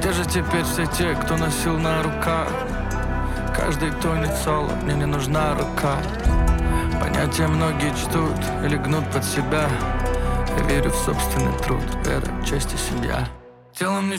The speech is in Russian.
Где же теперь все те, кто носил на руках? Каждый тонет соло, мне не нужна рука. Понятия многие чтут или гнут под себя. Я верю в собственный труд, вера, честь и семья. Телом не